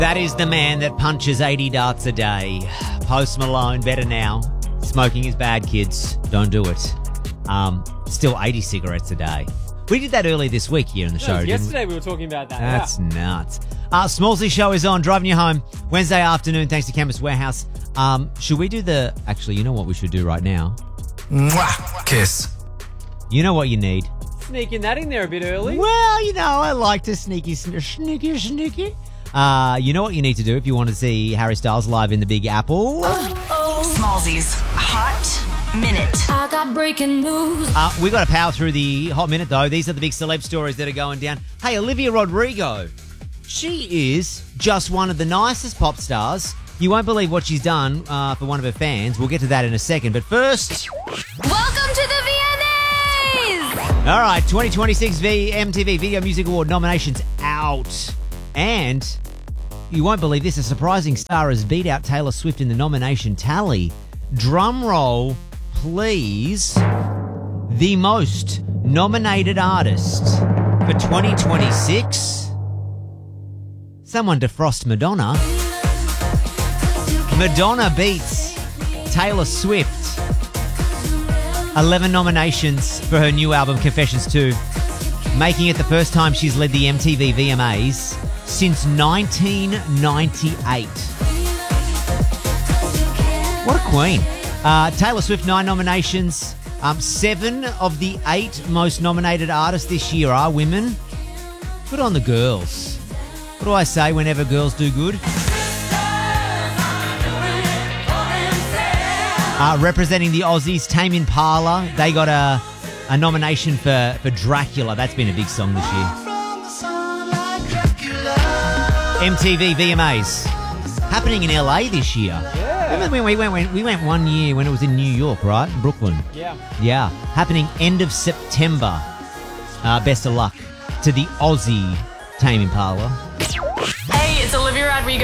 That is the man that punches 80 darts a day. Post Malone, better now. Smoking is bad, kids. Don't do it. Still 80 cigarettes a day. We did that earlier this week here in the show. Yesterday we were talking about that. That's nuts. Smallsy show is on, driving you home Wednesday afternoon thanks to Campus Warehouse. Should we do actually, you know what we should do right now? Mwah. Kiss. You know what you need? Sneaking that in there a bit early. Well, you know, I like to sneaky. You know what you need to do if you want to see Harry Styles live in the Big Apple? Smallsy's Hot Minute. I got breaking news. We got to power through the Hot Minute, though. These are the big celeb stories that are going down. Hey, Olivia Rodrigo. She is just one of the nicest pop stars. You won't believe what she's done for one of her fans. We'll get to that in a second. But first... Welcome to the VMAs! All right, 2026 MTV Video Music Award nominations out. And you won't believe this, a surprising star has beat out Taylor Swift in the nomination tally. Drum roll, please. The most nominated artist for 2026. Someone defrost Madonna. Madonna beats Taylor Swift. 11 nominations for her new album, Confessions 2, making it the first time she's led the MTV VMAs since 1998. What a queen. Taylor Swift, 9 nominations. 7 of the 8 most nominated artists this year are women. Good on the girls. What do I say whenever girls do good? Representing the Aussies, Tame Impala. They got a nomination for Dracula. That's been a big song this year. MTV VMAs happening in LA this year. Yeah. Remember when we went 1 year when it was in New York, right? Brooklyn. Yeah. Yeah. Happening end of September. Best of luck to the Aussie Tame Impala. Hey, it's Olivia Rodrigo.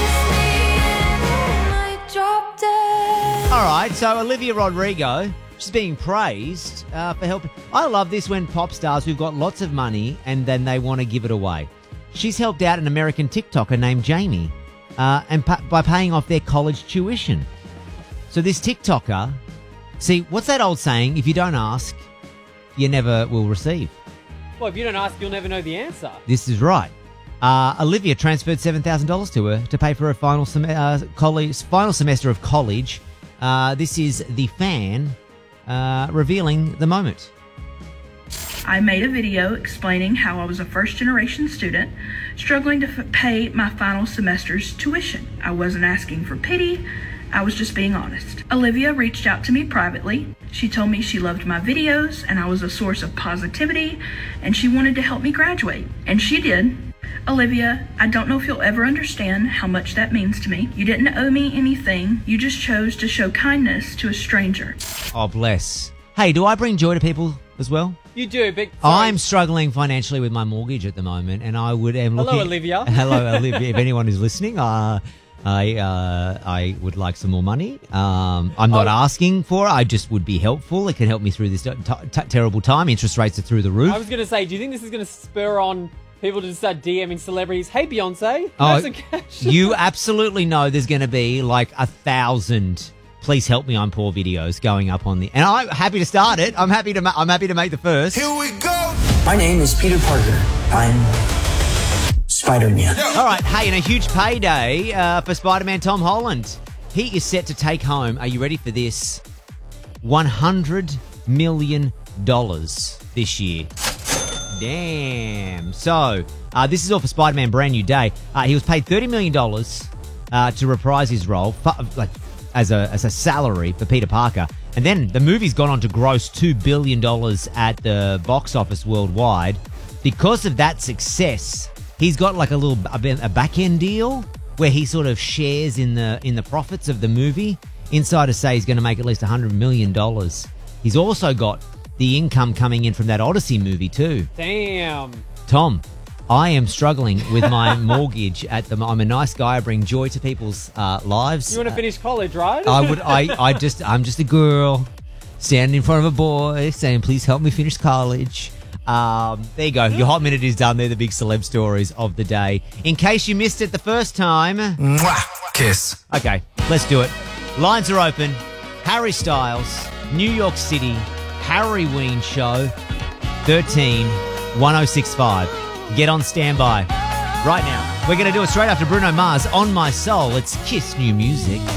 All right, so Olivia Rodrigo, she's being praised for helping. I love this when pop stars who've got lots of money and then they want to give it away. She's helped out an American TikToker named Jamie and by paying off their college tuition. So this TikToker, see, what's that old saying? If you don't ask, you never will receive. Well, if you don't ask, you'll never know the answer. This is right. Olivia transferred $7,000 to her to pay for her final semester of college. This is the fan revealing the moment. I made a video explaining how I was a first-generation student struggling to pay my final semester's tuition. I wasn't asking for pity, I was just being honest. Olivia reached out to me privately. She told me she loved my videos and I was a source of positivity and she wanted to help me graduate. And she did. Olivia, I don't know if you'll ever understand how much that means to me. You didn't owe me anything. You just chose to show kindness to a stranger. Oh, bless. Hey, do I bring joy to people as well? You do, but... I'm struggling financially with my mortgage at the moment, and I am looking... Hello, Olivia. Hello, Olivia. If anyone is listening, I would like some more money. I'm not asking for it. I just would be helpful. It can help me through this terrible time. Interest rates are through the roof. I was going to say, do you think this is going to spur on people to start DMing celebrities? Hey, Beyonce, some cash. You absolutely know there's going to be like 1,000 please help me, I'm poor videos going up on the... And I'm happy to start it. I'm happy to make the first. Here we go. My name is Peter Parker. I'm Spider-Man. All right. Hey, and a huge payday for Spider-Man Tom Holland. He is set to take home, are you ready for this, $100 million this year. Damn. So, this is all for Spider-Man Brand New Day. He was paid $30 million to reprise his role, as a salary for Peter Parker. And then the movie's gone on to gross $2 billion at the box office worldwide. Because of that success, he's got like a back-end deal where he sort of shares in the profits of the movie. Insiders say he's going to make at least $100 million. He's also got the income coming in from that Odyssey movie too. Damn. Tom, I am struggling with my mortgage at the moment. I'm a nice guy. I bring joy to people's lives. You want to finish college, right? I'm just a girl standing in front of a boy saying, please help me finish college. There you go. Your hot minute is done. They're the big celeb stories of the day. In case you missed it the first time. Mwah. Kiss. Okay, let's do it. Lines are open. Harry Styles, New York City, Harry Ween Show, 13-1065. Get on standby right now. We're going to do it straight after Bruno Mars, On My Soul. It's Kiss New Music.